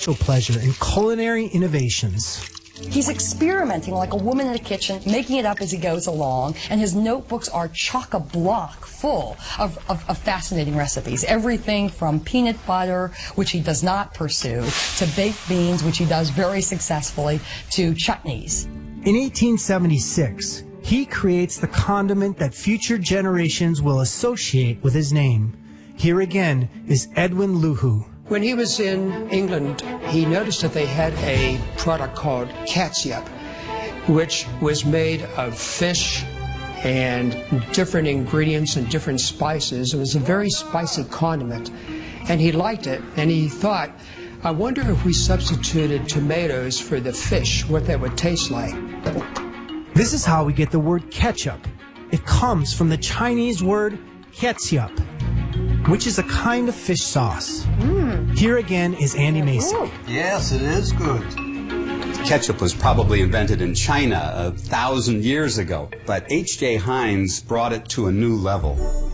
special pleasure in culinary innovations. He's experimenting like a woman in a kitchen, making it up as he goes along, and his notebooks are chock-a-block full of fascinating recipes. Everything from peanut butter, which he does not pursue, to baked beans, which he does very successfully, to chutneys. In 1876, he creates the condiment that future generations will associate with his name. Here again is Edwin Luhu. When he was in England, he noticed that they had a product called catsup, which was made of fish and different ingredients and different spices. It was a very spicy condiment, and he liked it, and he thought, I wonder if we substituted tomatoes for the fish, what that would taste like. This is how we get the word ketchup. It comes from the Chinese word ketchup, which is a kind of fish sauce. Here again is Andy Macy. Yes, it is good. Ketchup was probably invented in China 1,000 years ago, but H.J. Heinz brought it to a new level.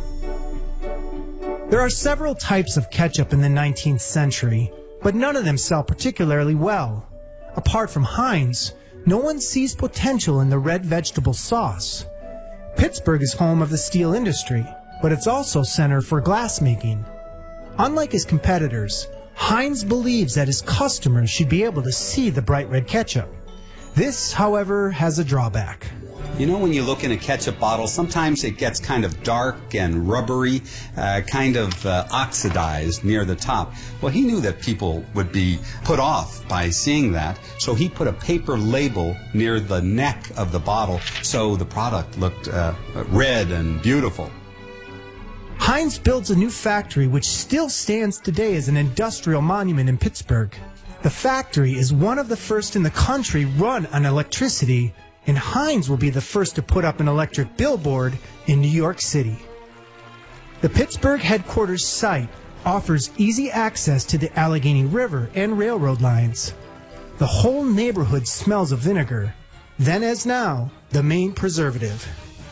There are several types of ketchup in the 19th century, but none of them sell particularly well. Apart from Heinz, no one sees potential in the red vegetable sauce. Pittsburgh is home of the steel industry, but it's also center for glassmaking. Unlike his competitors, Heinz believes that his customers should be able to see the bright red ketchup. This, however, has a drawback. You know, when you look in a ketchup bottle, sometimes it gets kind of dark and rubbery, kind of oxidized near the top. Well, he knew that people would be put off by seeing that, so he put a paper label near the neck of the bottle so the product looked red and beautiful. Heinz builds a new factory which still stands today as an industrial monument in Pittsburgh. The factory is one of the first in the country run on electricity, and Heinz will be the first to put up an electric billboard in New York City. The Pittsburgh headquarters site offers easy access to the Allegheny River and railroad lines. The whole neighborhood smells of vinegar, then as now, the main preservative.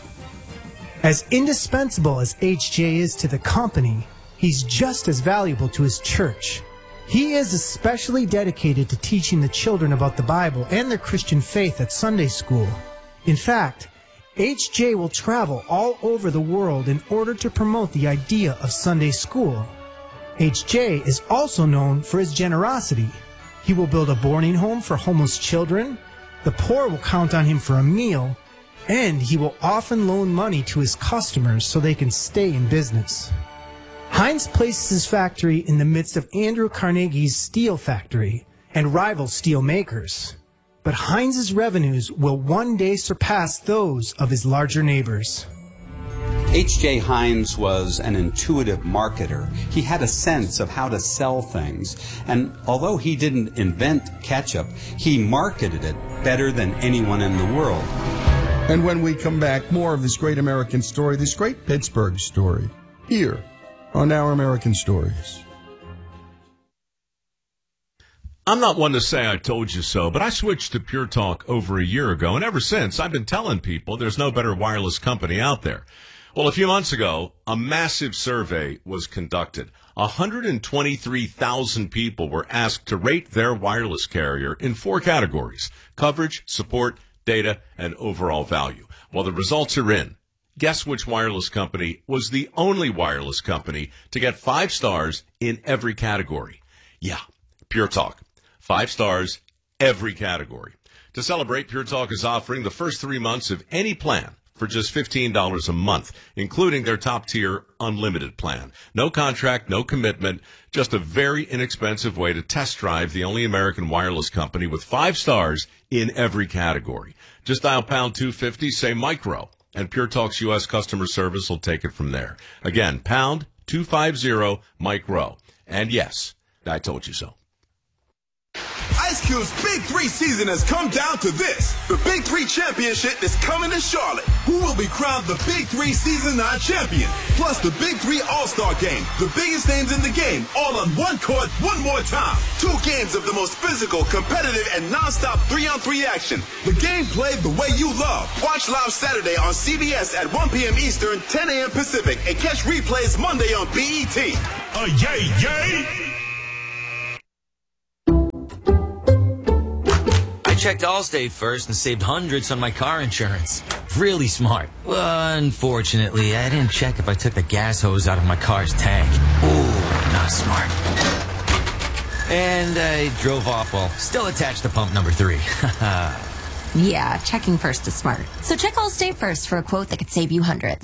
As indispensable as H.J. is to the company, he's just as valuable to his church. He is especially dedicated to teaching the children about the Bible and their Christian faith at Sunday school. In fact, H.J. will travel all over the world in order to promote the idea of Sunday school. H.J. is also known for his generosity. He will build a boarding home for homeless children, the poor will count on him for a meal, and he will often loan money to his customers so they can stay in business. Heinz places his factory in the midst of Andrew Carnegie's steel factory and rival steel makers. But Heinz's revenues will one day surpass those of his larger neighbors. H.J. Heinz was an intuitive marketer. He had a sense of how to sell things. And although he didn't invent ketchup, he marketed it better than anyone in the world. And when we come back, more of this great American story, this great Pittsburgh story, here on Our American Stories. I'm not one to say I told you so, but I switched to Pure Talk over a year ago, and ever since, I've been telling people there's no better wireless company out there. Well, a few months ago, a massive survey was conducted. 123,000 people were asked to rate their wireless carrier in 4 categories: coverage, support, data, and overall value. Well, the results are in. Guess which wireless company was the only wireless company to get 5 stars in every category? Yeah, Pure Talk. 5 stars, every category. To celebrate, Pure Talk is offering the first 3 months of any plan for just $15 a month, including their top-tier unlimited plan. No contract, no commitment, just a very inexpensive way to test drive the only American wireless company with 5 stars in every category. Just dial pound 250, say micro, and Pure Talk's U.S. customer service will take it from there. Again, pound 250 micro. And yes, I told you so. Ice Cube's Big 3 season has come down to this. The Big 3 Championship is coming to Charlotte. Who will be crowned the Big 3 Season 9 champion? Plus the Big 3 All-Star Game. The biggest names in the game, all on one court, one more time. 2 games of the most physical, competitive, and non-stop 3-on-3 action. The game played the way you love. Watch live Saturday on CBS at 1 p.m. Eastern, 10 a.m. Pacific, and catch replays Monday on BET. Yay, yay! checked Allstate first and saved hundreds on my car insurance. Really smart. Unfortunately, I didn't check if I took the gas hose out of my car's tank. Ooh, not smart. And I drove off while still attached to pump number 3. Yeah, checking first is smart. So check Allstate first for a quote that could save you hundreds.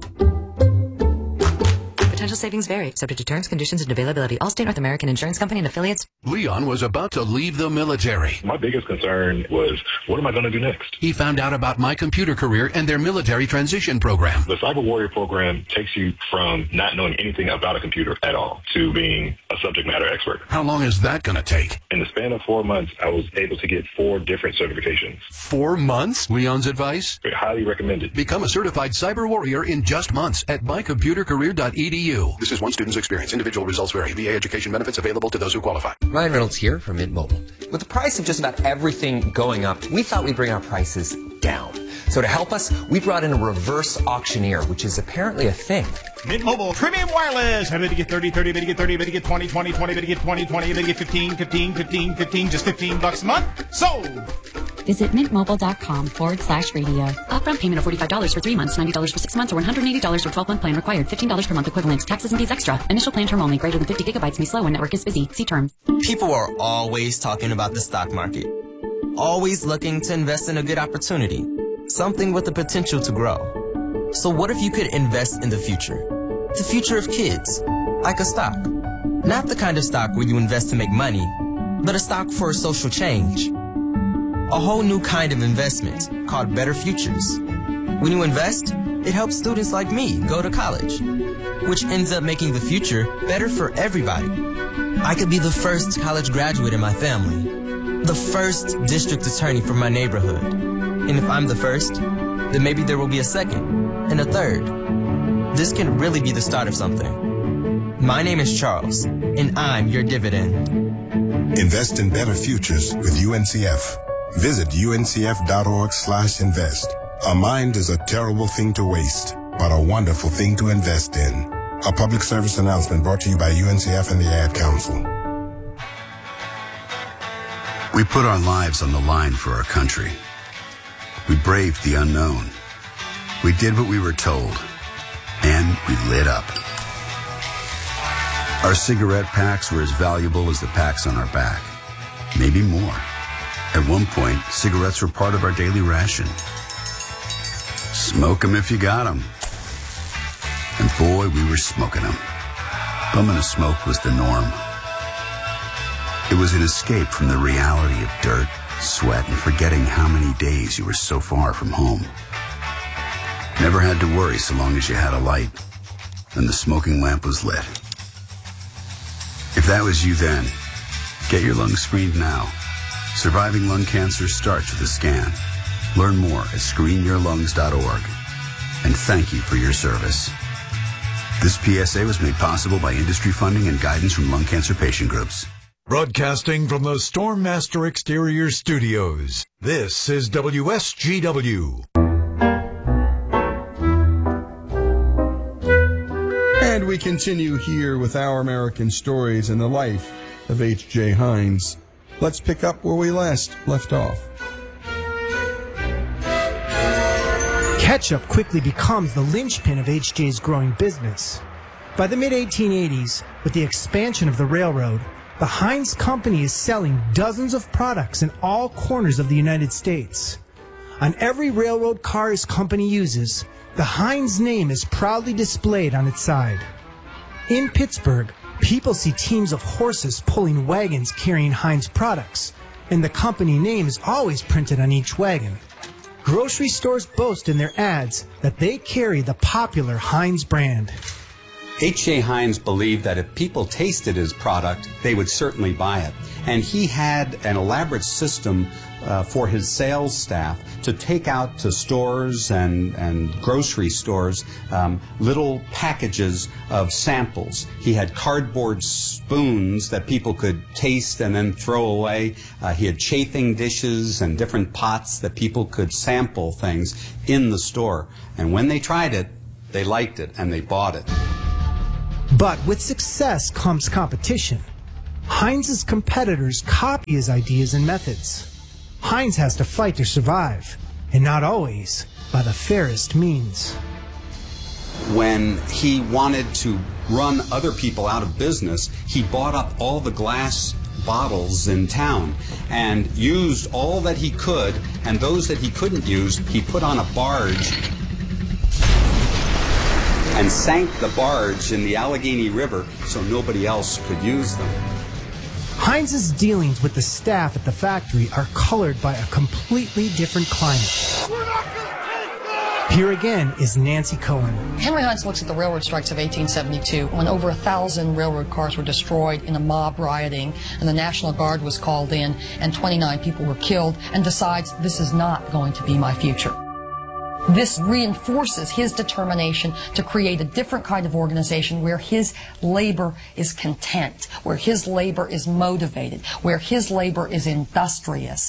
Potential savings vary, subject to terms, conditions, and availability. Allstate North American Insurance Company and affiliates. Leon was about to leave the military. My biggest concern was, what am I going to do next? He found out about My Computer Career and their military transition program. The Cyber Warrior program takes you from not knowing anything about a computer at all to being a subject matter expert. How long is that going to take? In the span of 4 months, I was able to get 4 different certifications. 4 months? Leon's advice? Highly recommended. Become a certified cyber warrior in just months at mycomputercareer.edu. This is one student's experience. Individual results vary. VA education benefits available to those who qualify. Ryan Reynolds here from Mint Mobile. With the price of just about everything going up, we thought we'd bring our prices down. So to help us, we brought in a reverse auctioneer, which is apparently a thing. Mint Mobile Premium Wireless. I better get 30, 30, better get 30, better get 20, 20, 20, better get 20, 20, better get 15, 15, 15, 15, just $15 a month. Sold! Visit mintmobile.com/radio. Upfront payment of $45 for 3 months, $90 for 6 months, or $180 for 12-month plan required. $15 per month equivalent. Taxes and fees extra. Initial plan term only. Greater than 50 gigabytes may slow when network is busy. See terms. People are always talking about the stock market. Always looking to invest in a good opportunity. Something with the potential to grow. So what if you could invest in the future? The future of kids. Like a stock. Not the kind of stock where you invest to make money, but a stock for social change. A whole new kind of investment called Better Futures. When you invest, it helps students like me go to college, which ends up making the future better for everybody. I could be the first college graduate in my family, the first district attorney for my neighborhood. And if I'm the first, then maybe there will be a second and a third. This can really be the start of something. My name is Charles, and I'm your dividend. Invest in better futures with UNCF. Visit uncf.org/invest. A mind is a terrible thing to waste, but a wonderful thing to invest in. A public service announcement brought to you by UNCF and the Ad Council. We put our lives on the line for our country. We braved the unknown. We did what we were told. And we lit up. Our cigarette packs were as valuable as the packs on our back. Maybe more. At one point, cigarettes were part of our daily ration. Smoke 'em if you got 'em. And boy, we were smoking 'em. Bumming a smoke was the norm. It was an escape from the reality of dirt, sweat, and forgetting how many days you were so far from home. Never had to worry so long as you had a light and the smoking lamp was lit. If that was you then, get your lungs screened now. Surviving lung cancer starts with a scan. Learn more at screenyourlungs.org. And thank you for your service. This PSA was made possible by industry funding and guidance from lung cancer patient groups. Broadcasting from the Stormmaster Exterior Studios, this is WSGW. And we continue here with Our American Stories and the life of H.J. Heinz. Let's pick up where we last left off. Ketchup quickly becomes the linchpin of H.J.'s growing business. By the mid-1880s, with the expansion of the railroad, the Heinz Company is selling dozens of products in all corners of the United States. On every railroad car his company uses, the Heinz name is proudly displayed on its side. In Pittsburgh, people see teams of horses pulling wagons carrying Heinz products, and the company name is always printed on each wagon. Grocery stores boast in their ads that they carry the popular Heinz brand. H.J. Heinz believed that if people tasted his product, they would certainly buy it. And he had an elaborate system for his sales staff to take out to stores and grocery stores little packages of samples. He had cardboard spoons that people could taste and then throw away. He had chafing dishes and different pots that people could sample things in the store. And when they tried it, they liked it and they bought it. But with success comes competition. Heinz's competitors copy his ideas and methods. Heinz has to fight to survive, and not always by the fairest means. When he wanted to run other people out of business, he bought up all the glass bottles in town and used all that he could, and those that he couldn't use, he put on a barge and sank the barge in the Allegheny River so nobody else could use them. Heinz's dealings with the staff at the factory are colored by a completely different climate. Here again is Nancy Cohen. Henry Heinz looks at the railroad strikes of 1872, when over 1,000 railroad cars were destroyed in a mob rioting, and the National Guard was called in, and 29 people were killed, and decides, this is not going to be my future. This reinforces his determination to create a different kind of organization where his labor is content, where his labor is motivated, where his labor is industrious.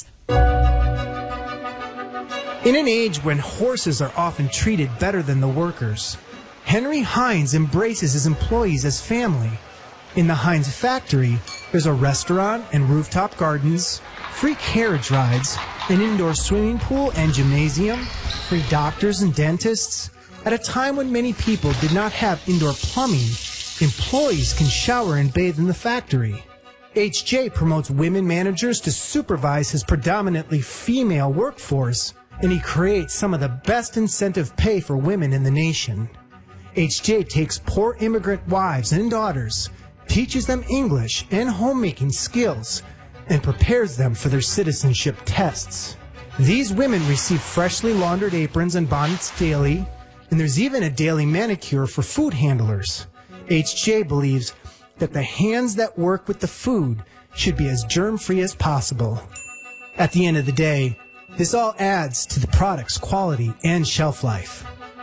In an age when horses are often treated better than the workers, Henry Heinz embraces his employees as family. In the Heinz factory, there's a restaurant and rooftop gardens, free carriage rides, an indoor swimming pool and gymnasium, free doctors and dentists. At a time when many people did not have indoor plumbing, employees can shower and bathe in the factory. HJ promotes women managers to supervise his predominantly female workforce, and he creates some of the best incentive pay for women in the nation. HJ takes poor immigrant wives and daughters, teaches them English and homemaking skills, and prepares them for their citizenship tests. These women receive freshly laundered aprons and bonnets daily, and there's even a daily manicure for food handlers. HJ believes that the hands that work with the food should be as germ-free as possible. At the end of the day, this all adds to the product's quality and shelf life.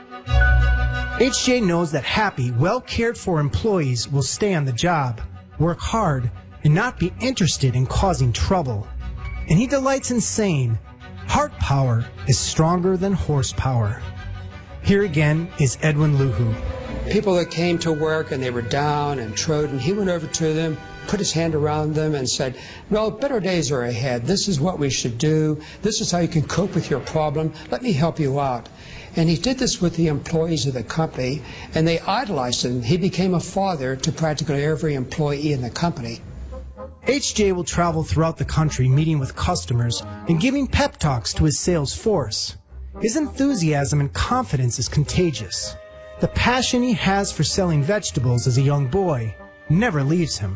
HJ knows that happy, well-cared-for employees will stay on the job, work hard, and not be interested in causing trouble. And he delights in saying, heart power is stronger than horsepower. Here again is Edwin Luhu. People that came to work and they were down and trodden, he went over to them, put his hand around them and said, well, better days are ahead. This is what we should do. This is how you can cope with your problem. Let me help you out. And he did this with the employees of the company, and they idolized him. He became a father to practically every employee in the company. HJ will travel throughout the country meeting with customers and giving pep talks to his sales force. His enthusiasm and confidence is contagious. The passion he has for selling vegetables as a young boy never leaves him.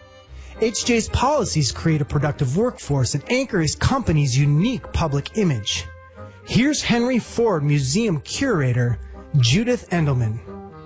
HJ's policies create a productive workforce and anchor his company's unique public image. Here's Henry Ford Museum curator Judith Endelman.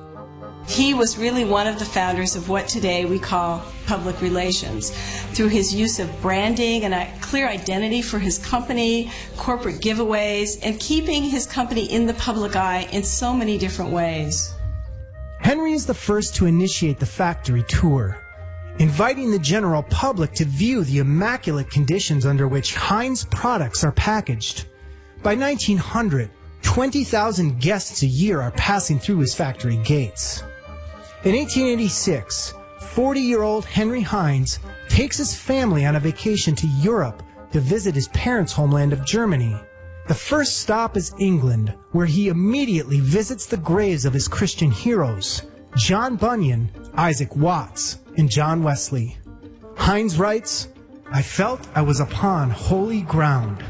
He was really one of the founders of what today we call public relations, through his use of branding and a clear identity for his company, corporate giveaways, and keeping his company in the public eye in so many different ways. Henry is the first to initiate the factory tour, inviting the general public to view the immaculate conditions under which Heinz products are packaged. By 1900, 20,000 guests a year are passing through his factory gates. In 1886, 40-year-old Henry Heinz takes his family on a vacation to Europe to visit his parents' homeland of Germany. The first stop is England, where he immediately visits the graves of his Christian heroes, John Bunyan, Isaac Watts, and John Wesley. Heinz writes, "I felt I was upon holy ground."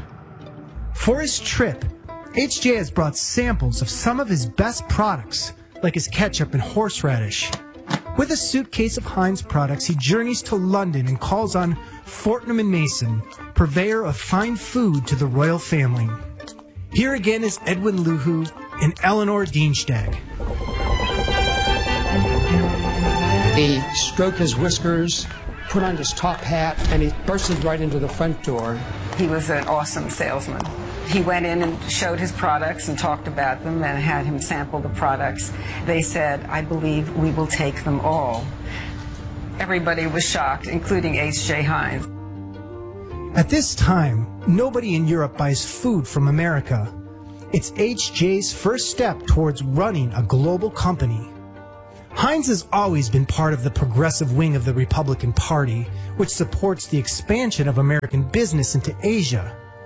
For his trip, HJ has brought samples of some of his best products, like his ketchup and horseradish. With a suitcase of Heinz products, he journeys to London and calls on Fortnum & Mason, purveyor of fine food to the royal family. Here again is Edwin Luhu and Eleanor Dienstag. He stroked his whiskers, put on his top hat, and he bursted right into the front door. He was an awesome salesman. He went in and showed his products and talked about them and had him sample the products. They said, "I believe we will take them all." Everybody was shocked, including H.J. Heinz. At this time, nobody in Europe buys food from America. It's H.J.'s first step towards running a global company. Heinz has always been part of the progressive wing of the Republican Party, which supports the expansion of American business into Asia.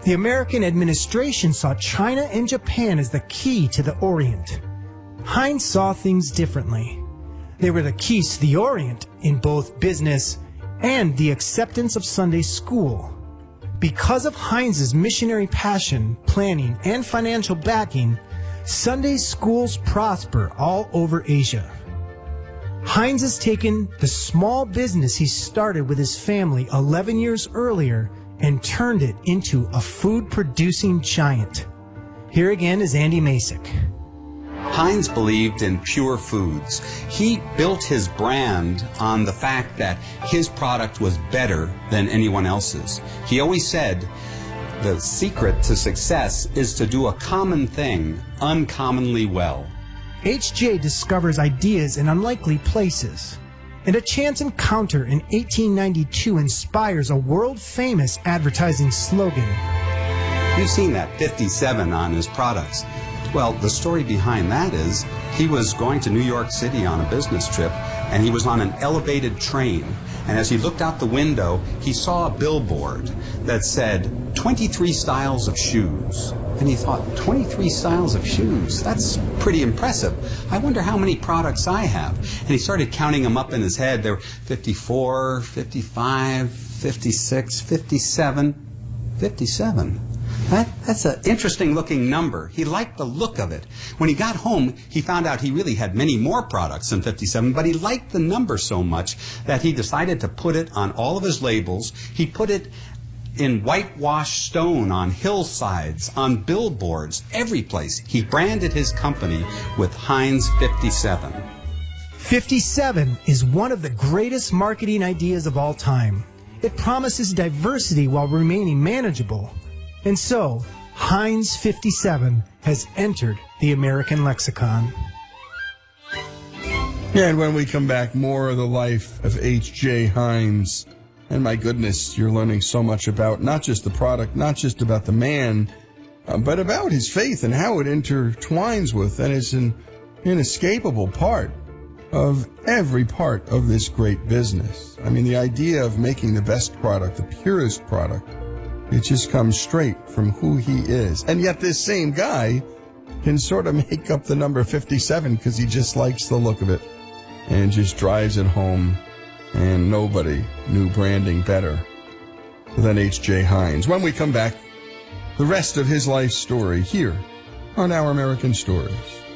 The American administration saw China and Japan as the key to the Orient. Heinz saw things differently. They were the keys to the Orient in both business and the acceptance of Sunday school. Because of Heinz's missionary passion, planning, and financial backing, Sunday schools prosper all over Asia. Heinz has taken the small business he started with his family 11 years earlier and turned it into a food-producing giant. Here again is Andy Masek. Heinz believed in pure foods. He built his brand on the fact that his product was better than anyone else's. He always said, the secret to success is to do a common thing uncommonly well. H.J. discovers ideas in unlikely places, and a chance encounter in 1892 inspires a world-famous advertising slogan. You've seen that 57 on his products. Well, the story behind that is he was going to New York City on a business trip, and he was on an elevated train. And as he looked out the window, he saw a billboard that said, 23 styles of shoes. And he thought, 23 styles of shoes? That's pretty impressive. I wonder how many products I have. And he started counting them up in his head. There were 54, 55, 56, 57, 57. That's an interesting looking number. He liked the look of it. When he got home, he found out he really had many more products than 57, but he liked the number so much that he decided to put it on all of his labels. He put it in whitewashed stone on hillsides, on billboards, every place. He branded his company with Heinz 57. 57 is one of the greatest marketing ideas of all time. It promises diversity while remaining manageable. And so, Heinz 57 has entered the American lexicon. And when we come back, more of the life of H.J. Heinz. And my goodness, you're learning so much about not just the product, not just about the man, but about his faith and how it intertwines with and is an inescapable part of every part of this great business. I mean, the idea of making the best product, the purest product, it just comes straight from who he is. And yet this same guy can sort of make up the number 57 because he just likes the look of it and just drives it home. And nobody knew branding better than H.J. Heinz. When we come back, the rest of his life story here on Our American Stories.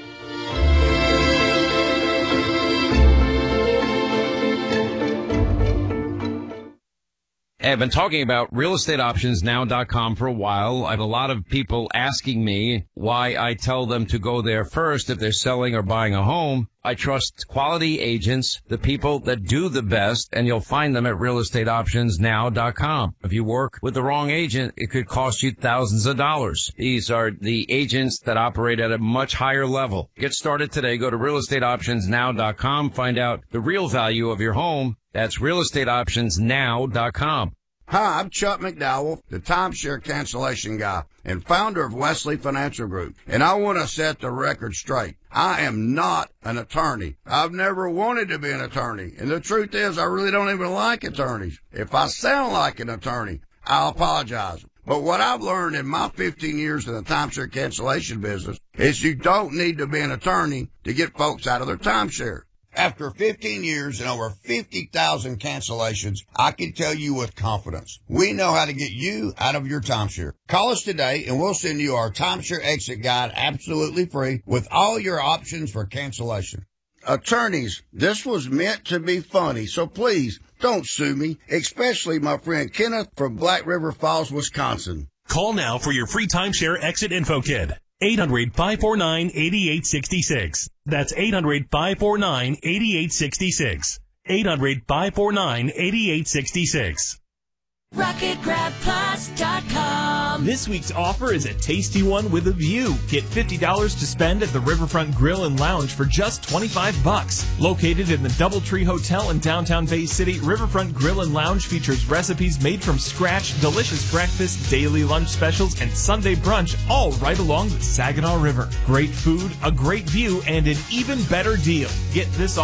I've been talking about realestateoptionsnow.com for a while. I have a lot of people asking me why I tell them to go there first if they're selling or buying a home. I trust quality agents, the people that do the best, and you'll find them at realestateoptionsnow.com. If you work with the wrong agent, it could cost you thousands of dollars. These are the agents that operate at a much higher level. Get started today. Go to realestateoptionsnow.com. Find out the real value of your home. That's realestateoptionsnow.com. Hi, I'm Chuck McDowell, the timeshare cancellation guy and founder of Wesley Financial Group. And I want to set the record straight. I am not an attorney. I've never wanted to be an attorney. And the truth is, I really don't even like attorneys. If I sound like an attorney, I'll apologize. But what I've learned in my 15 years in the timeshare cancellation business is you don't need to be an attorney to get folks out of their timeshare. After 15 years and over 50,000 cancellations, I can tell you with confidence, we know how to get you out of your timeshare. Call us today and we'll send you our timeshare exit guide absolutely free with all your options for cancellation. Attorneys, this was meant to be funny, so please don't sue me, especially my friend Kenneth from Black River Falls, Wisconsin. Call now for your free timeshare exit info kit. 800-549-8866. That's 800-549-8866. 800-549-8866. RocketGrabPlus.com. This week's offer is a tasty one with a view. Get $50 to spend at the Riverfront Grill and Lounge for just $25. Located in the Doubletree Hotel in downtown Bay City, Riverfront Grill and Lounge features recipes made from scratch, delicious breakfast, daily lunch specials, and Sunday brunch, all right along the Saginaw River. Great food, a great view, and an even better deal. Get this